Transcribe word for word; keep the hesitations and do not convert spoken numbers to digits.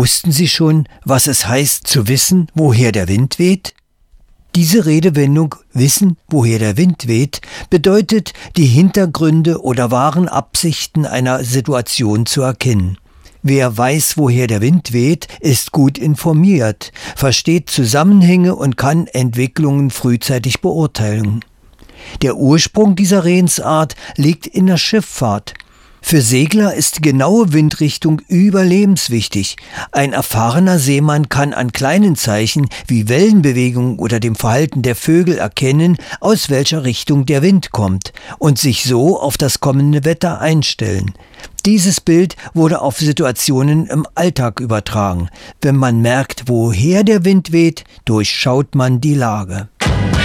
Wussten Sie schon, was es heißt zu wissen, woher der Wind weht? Diese Redewendung »wissen, woher der Wind weht« bedeutet, die Hintergründe oder wahren Absichten einer Situation zu erkennen. Wer weiß, woher der Wind weht, ist gut informiert, versteht Zusammenhänge und kann Entwicklungen frühzeitig beurteilen. Der Ursprung dieser Redensart liegt in der Schifffahrt. Für Segler ist die genaue Windrichtung überlebenswichtig. Ein erfahrener Seemann kann an kleinen Zeichen wie Wellenbewegungen oder dem Verhalten der Vögel erkennen, aus welcher Richtung der Wind kommt und sich so auf das kommende Wetter einstellen. Dieses Bild wurde auf Situationen im Alltag übertragen. Wenn man merkt, woher der Wind weht, durchschaut man die Lage.